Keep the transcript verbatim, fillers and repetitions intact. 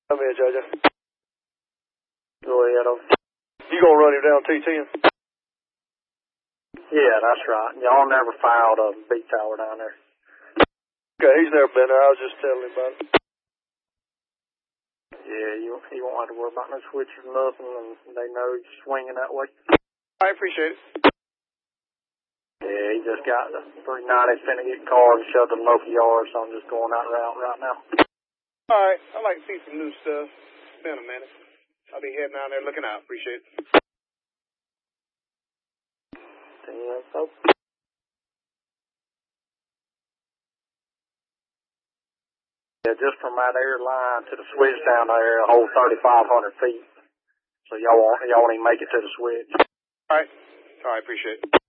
Come here, J J. Go ahead, over. You gonna run him down T ten? Yeah, that's right. Y'all never filed a beat tower down there. Okay, he's never been there. I was just telling him about it. Yeah, you you won't have to worry about no switches or nothing, and they know you're swinging that way. I appreciate it. Yeah, he just got the three ninety finna get cars and shoved in the local yard, so I'm just going that route right now. All right, I'd like to see some new stuff. It's been a minute. I'll be heading out there looking out. Appreciate it. Yeah, so. Yeah, just from that air line to the switch down there, a whole thirty-five hundred feet. So y'all won't, y'all won't even make it to the switch. All right. All right, appreciate it.